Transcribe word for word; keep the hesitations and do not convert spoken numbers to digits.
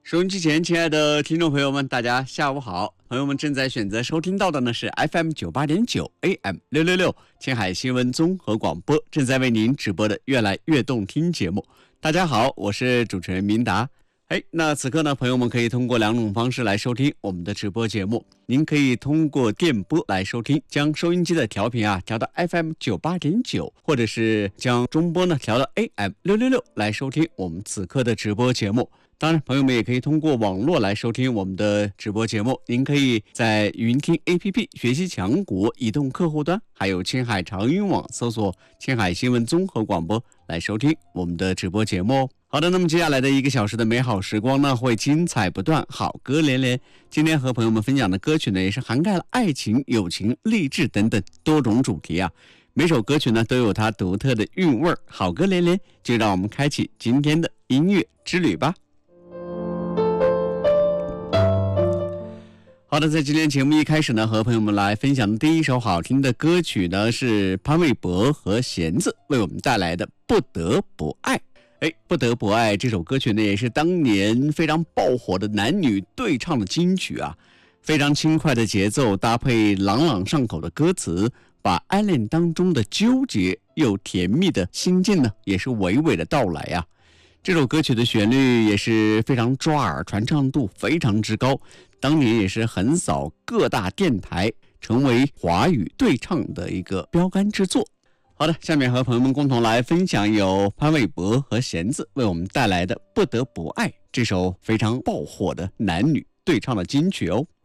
收音机前，亲爱的听众朋友们，大家下午好。朋友们正在选择收听到的呢是 F M 九八点九 A M 六六六青海新闻综合广播，正在为您直播的越来越动听节目。大家好，我是主持人明达。哎，那此刻呢，朋友们可以通过两种方式来收听我们的直播节目。您可以通过电波来收听，将收音机的调频啊调到 F M 九八点九，或者是将中波呢调到 A M 六六六来收听我们此刻的直播节目。当然，朋友们也可以通过网络来收听我们的直播节目。您可以在云听 A P P 学习强国移动客户端，还有青海长云网搜索青海新闻综合广播来收听我们的直播节目哦。好的，那么接下来的一个小时的美好时光呢，会精彩不断，好歌连连。今天和朋友们分享的歌曲呢，也是涵盖了爱情、友情、励志等等多种主题啊。每首歌曲呢都有它独特的韵味，好歌连连，就让我们开启今天的音乐之旅吧。好的，在今天节目一开始呢，和朋友们来分享的第一首好听的歌曲呢，是潘玮柏和弦子为我们带来的《不得不爱》。哎，不得不爱这首歌曲呢，也是当年非常爆火的男女对唱的金曲啊，非常轻快的节奏搭配朗朗上口的歌词，把爱恋当中的纠结又甜蜜的心境呢，也是娓娓的道来啊。这首歌曲的旋律也是非常抓耳，传唱度非常之高，当年也是横扫各大电台，成为华语对唱的一个标杆之作。好的，下面和朋友们共同来分享由潘玮柏和弦子为我们带来的《不得不爱》这首非常爆火的男女对唱的金曲哦。